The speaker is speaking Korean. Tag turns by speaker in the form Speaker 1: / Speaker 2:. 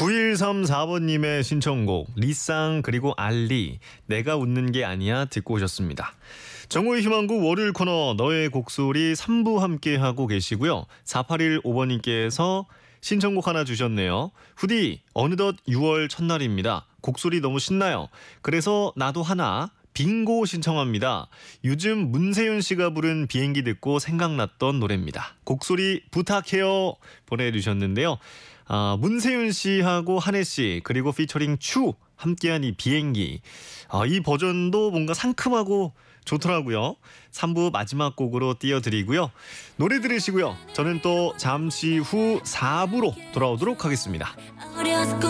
Speaker 1: 9134번님의 신청곡 리쌍 그리고 알리 내가 웃는 게 아니야 듣고 오셨습니다. 정오의 희망곡 월요일 코너 너의 곡소리 3부 함께하고 계시고요. 4815번님께서 신청곡 하나 주셨네요. 후디 어느덧 6월 첫날입니다. 곡소리 너무 신나요. 그래서 나도 하나 빙고 신청합니다. 요즘 문세윤 씨가 부른 비행기 듣고 생각났던 노래입니다. 곡소리 부탁해요 보내주셨는데요. 문세윤 씨하고 한혜 씨 그리고 피처링 추 함께한 이 비행기 이 버전도 뭔가 상큼하고 좋더라고요. 3부 마지막 곡으로 띄워드리고요. 노래 들으시고요. 저는 또 잠시 후 4부로 돌아오도록 하겠습니다.